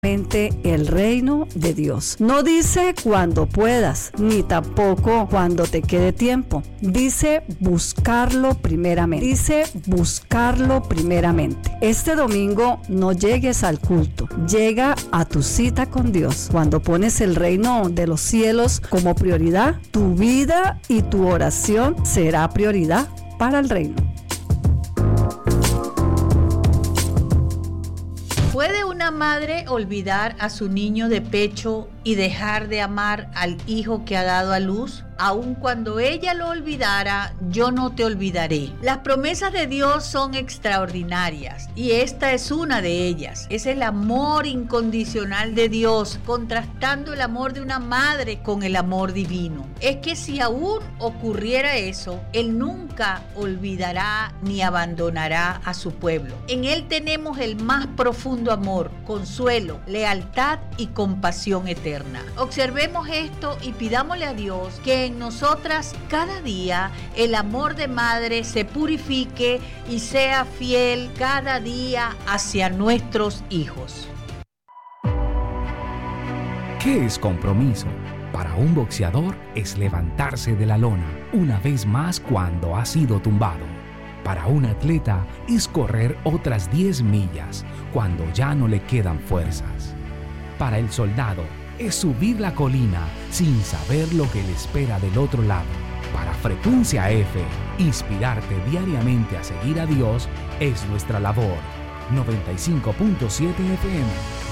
el reino de Dios. No dice cuando puedas, ni tampoco cuando te quede tiempo. Dice buscarlo primeramente. Este domingo no llegues al culto, llega a tu cita con Dios. Cuando pones el reino de los cielos como prioridad, tu vida y tu oración será prioridad para el reino. ¿Puede una madre olvidar a su niño de pecho y dejar de amar al hijo que ha dado a luz? Aun cuando ella lo olvidara, yo no te olvidaré. Las promesas de Dios son extraordinarias y esta es una de ellas. Es el amor incondicional de Dios, contrastando el amor de una madre con el amor divino. Es que si aún ocurriera eso, Él nunca olvidará ni abandonará a su pueblo. En Él tenemos el más profundo amor, consuelo, lealtad y compasión eterna. Observemos esto y pidámosle a Dios que en nosotras cada día el amor de madre se purifique y sea fiel cada día hacia nuestros hijos. ¿Qué es compromiso? Para un boxeador es levantarse de la lona una vez más cuando ha sido tumbado. Para un atleta es correr otras 10 millas cuando ya no le quedan fuerzas. Para el soldado es subir la colina sin saber lo que le espera del otro lado. Para Frecuencia F, inspirarte diariamente a seguir a Dios es nuestra labor. 95.7 FM